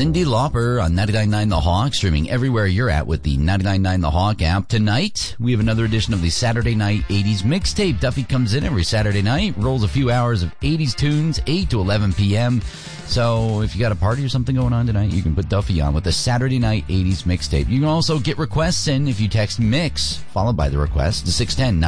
Cyndi Lauper on 99.9 The Hawk, streaming everywhere you're at with the 99.9 The Hawk app. Tonight, we have another edition of the Saturday Night 80s Mixtape. Duffy comes in every Saturday night, rolls a few hours of 80s tunes, 8 to 11 p.m., so if you got a party or something going on tonight, you can put Duffy on with the Saturday Night 80s Mixtape. You can also get requests in if you text MIX, followed by the request, to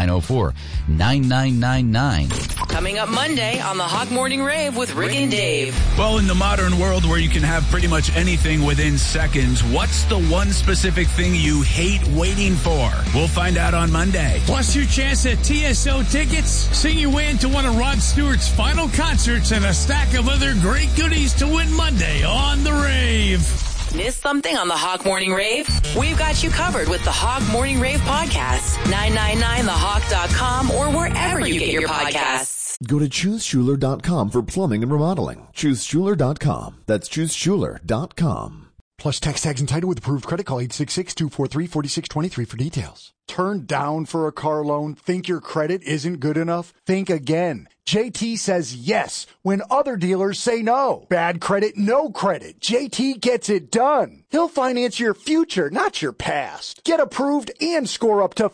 610-904-9999. Coming up Monday on the Hawk Morning Rave with Rick and Dave. Well, in the modern world where you can have pretty much anything within seconds, what's the one specific thing you hate waiting for? We'll find out on Monday. Plus your chance at TSO tickets, sing your way into one of Rod Stewart's final concerts, and a stack of other great goodies to win Monday on The Rave. Miss something on the Hawk Morning Rave? We've got you covered with the Hawk Morning Rave podcast, 999thehawk.com, or wherever you get your podcasts. Go to ChooseSchuler.com for plumbing and remodeling. ChooseSchuler.com. That's ChooseSchuler.com. Plus tax and title with approved credit. Call 866-243-4623 for details. Turned down for a car loan? Think your credit isn't good enough? Think again. JT says yes when other dealers say no. Bad credit, no credit. JT gets it done. He'll finance your future, not your past. Get approved and score up to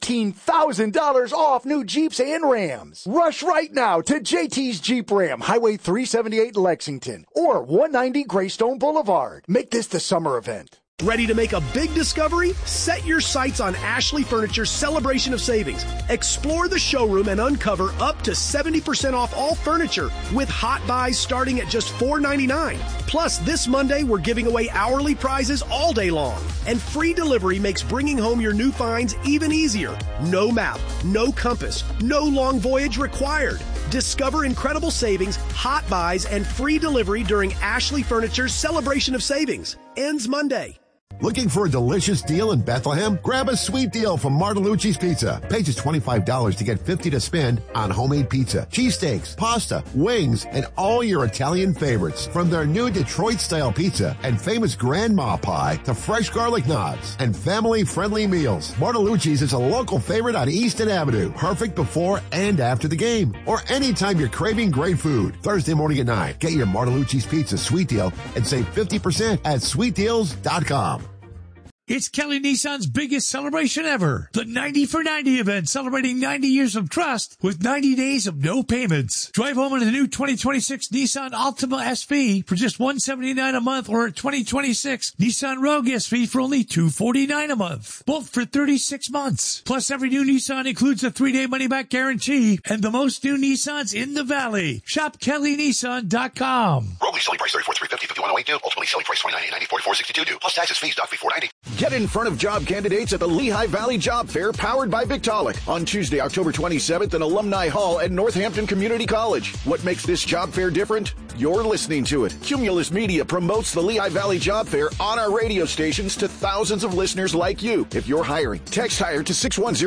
$15,000 off new Jeeps and Rams. Rush right now to JT's Jeep Ram, Highway 378 Lexington, or 190 Greystone Boulevard. Make this the summer event. Ready to make a big discovery? Set your sights on Ashley Furniture's Celebration of Savings. Explore the showroom and uncover up to 70% off all furniture with hot buys starting at just $4.99. Plus, this Monday, we're giving away hourly prizes all day long. And free delivery makes bringing home your new finds even easier. No map, no compass, no long voyage required. Discover incredible savings, hot buys, and free delivery during Ashley Furniture's Celebration of Savings. Ends Monday. Looking for a delicious deal in Bethlehem? Grab a sweet deal from Martalucci's Pizza. Pay just $25 to get $50 to spend on homemade pizza, cheesesteaks, pasta, wings, and all your Italian favorites. From their new Detroit-style pizza and famous grandma pie to fresh garlic knots and family-friendly meals. Martalucci's is a local favorite on Easton Avenue. Perfect before and after the game. Or anytime you're craving great food. Thursday morning at 9. Get your Martalucci's Pizza sweet deal and save 50% at sweetdeals.com. It's Kelly Nissan's biggest celebration ever. The 90 for 90 event, celebrating 90 years of trust with 90 days of no payments. Drive home in a new 2026 Nissan Altima SV for just $179 a month, or a 2026 Nissan Rogue SV for only $249 a month. Both for 36 months. Plus, every new Nissan includes a 3-day money-back guarantee and the most new Nissans in the Valley. Shop KellyNissan.com. Rogue selling price $34,350, $51,082. Ultimately selling price $29,890, $44,62 due. Plus taxes, fees, doc fee $490. Get in front of job candidates at the Lehigh Valley Job Fair, powered by Victaulic, on Tuesday, October 27th in Alumni Hall at Northampton Community College. What makes this job fair different? You're listening to it. Cumulus Media promotes the Lehigh Valley Job Fair on our radio stations to thousands of listeners like you. If you're hiring, text HIRE to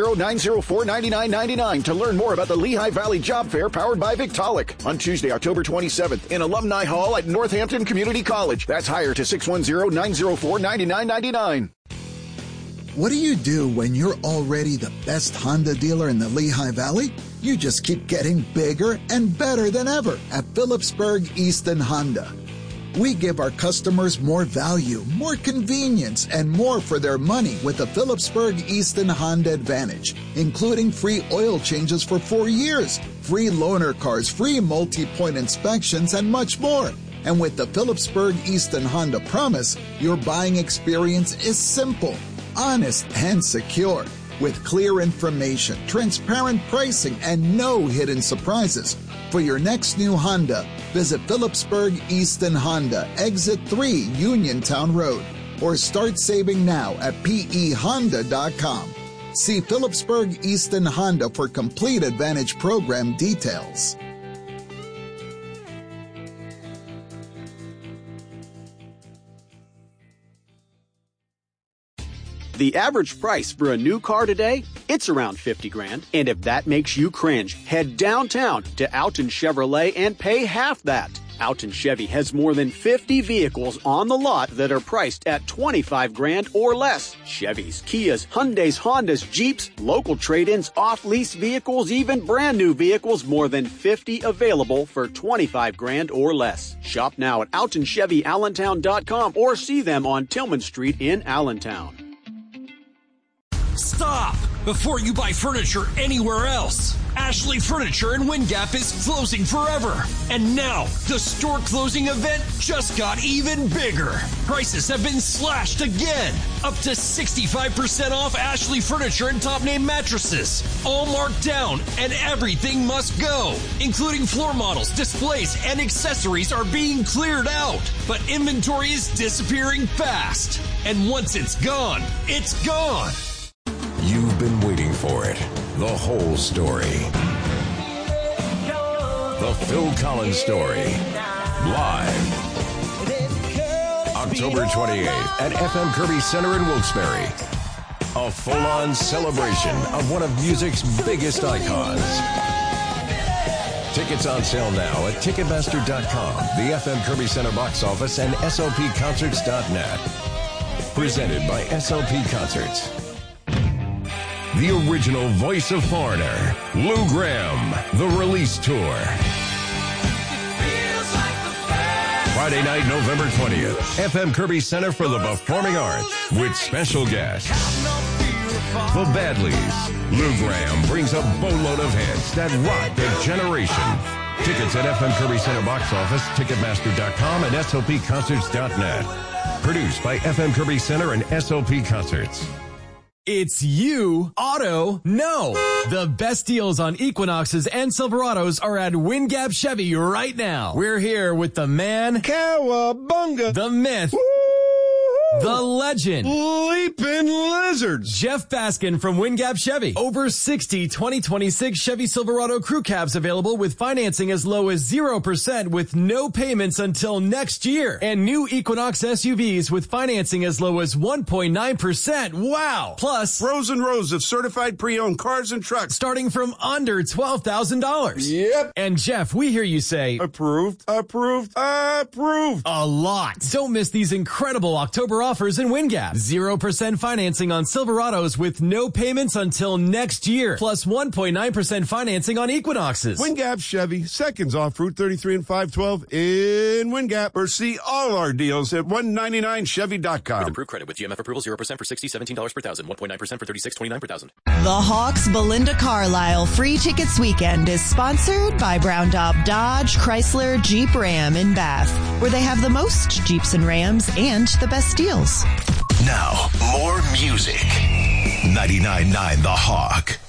610-904-9999 to learn more about the Lehigh Valley Job Fair, powered by Victaulic, on Tuesday, October 27th in Alumni Hall at Northampton Community College. That's HIRE to 610-904-9999. What do you do when you're already the best Honda dealer in the Lehigh Valley? You just keep getting bigger and better than ever at Phillipsburg Easton Honda. We give our customers more value, more convenience, and more for their money with the Phillipsburg Easton Honda Advantage, including free oil changes for 4 years, free loaner cars, free multi-point inspections, and much more. And with the Phillipsburg Easton Honda Promise, your buying experience is simple, honest, and secure. With clear information, transparent pricing, and no hidden surprises. For your next new Honda, visit Phillipsburg Easton Honda, Exit 3, Uniontown Road, or start saving now at pehonda.com. See Phillipsburg Easton Honda for complete Advantage program details. The average price for a new car today, it's around $50,000. And if that makes you cringe, head downtown to Alton Chevrolet and pay half that. Alton Chevy has more than 50 vehicles on the lot that are priced at $25,000 or less. Chevys, Kias, Hyundais, Hondas, Jeeps, local trade-ins, off-lease vehicles, even brand new vehicles, more than 50 available for $25,000 or less. Shop now at AltonChevyAllentown.com or see them on Tillman Street in Allentown. Stop! Before you buy furniture anywhere else, Ashley Furniture in Wind Gap is closing forever. And now, the store closing event just got even bigger. Prices have been slashed again. Up to 65% off Ashley Furniture and top name mattresses. All marked down, and everything must go. Including floor models, displays, and accessories are being cleared out. But inventory is disappearing fast. And once it's gone, it's gone. You've been waiting for it. The whole story. The Phil Collins Story. Live. October 28th at FM Kirby Center in Wilkes-Barre. A full-on celebration of one of music's biggest icons. Tickets on sale now at Ticketmaster.com, the FM Kirby Center box office, and SLPconcerts.net. Presented by SLP Concerts. The original voice of Foreigner, Lou Gramm, The Release Tour. Friday night, November 20th, FM Kirby Center for the Performing Arts, with special guests. The Badleys. Lou Gramm brings a boatload of hits that rocked a generation. Tickets at FM Kirby Center box office, Ticketmaster.com, and SLPconcerts.net. Produced by FM Kirby Center and SLP Concerts. It's you, Auto Know. The best deals on Equinoxes and Silverados are at Wind Gap Chevy right now. We're here with the man, Cowabunga, the myth, the legend, Leaping Lizards, Jeff Baskin from Wind Gap Chevy. Over 60 2026 Chevy Silverado crew cabs available with financing as low as 0% with no payments until next year. And new Equinox SUVs with financing as low as 1.9%. Wow! Plus, rows and rows of certified pre-owned cars and trucks starting from under $12,000. Yep. And Jeff, we hear you say, approved, approved, approved. A lot. Don't miss these incredible October offers in Wind Gap. 0% financing on Silverados with no payments until next year. Plus 1.9% financing on Equinoxes. Wind Gap Chevy, seconds off Route 33 and 512 in Wind Gap. Or see all our deals at 199chevy.com. With approved credit with GMF approval, 0% for $60, $17 per thousand, 1.9% for $36, $29 per thousand. The Hawks Belinda Carlisle Free Tickets Weekend is sponsored by Brown Daub Dodge, Chrysler, Jeep, Ram in Bath, where they have the most Jeeps and Rams and the best deals. Now, more music. 99.9 The Hawk.